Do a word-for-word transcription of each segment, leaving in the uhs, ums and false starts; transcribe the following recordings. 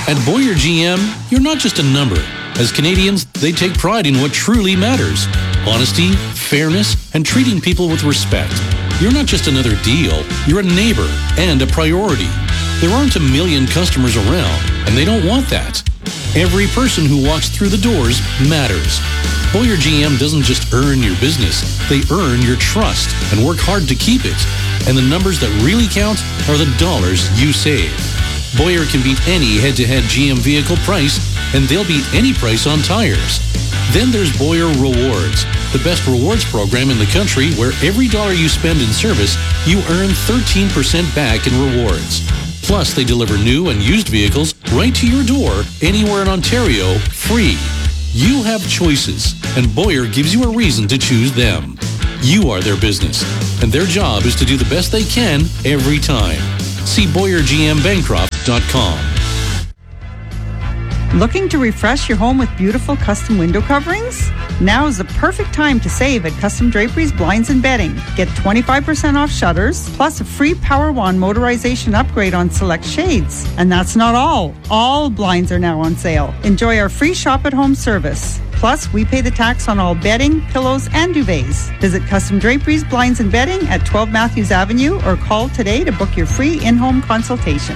At Boyer G M, you're not just a number. As Canadians, they take pride in what truly matters. Honesty, fairness, and treating people with respect. You're not just another deal, you're a neighbor and a priority. There aren't a million customers around, and they don't want that. Every person who walks through the doors matters. Boyer G M doesn't just earn your business, they earn your trust and work hard to keep it. And the numbers that really count are the dollars you save. Boyer can beat any head-to-head G M vehicle price, and they'll beat any price on tires. Then there's Boyer Rewards, the best rewards program in the country where every dollar you spend in service, you earn thirteen percent back in rewards. Plus, they deliver new and used vehicles right to your door anywhere in Ontario, free. You have choices, and Boyer gives you a reason to choose them. You are their business, and their job is to do the best they can every time. See Boyer G M Bancroft dot com. Looking to refresh your home with beautiful custom window coverings? Now is the perfect time to save at Custom Draperies Blinds and Bedding. Get twenty-five percent off shutters, plus a free Power Wand motorization upgrade on select shades. And that's not all. All blinds are now on sale. Enjoy our free shop-at-home service. Plus, we pay the tax on all bedding, pillows, and duvets. Visit Custom Draperies Blinds and Bedding at twelve Matthews Avenue or call today to book your free in-home consultation.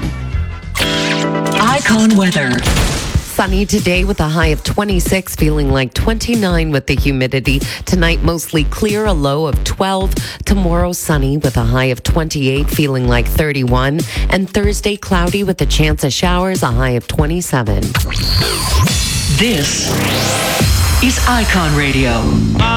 Icon weather. Sunny today with a high of twenty-six, feeling like twenty-nine with the humidity. Tonight, mostly clear, a low of twelve. Tomorrow, sunny with a high of twenty-eight, feeling like thirty-one. And Thursday, cloudy with a chance of showers, a high of twenty-seven. This is Icon Radio.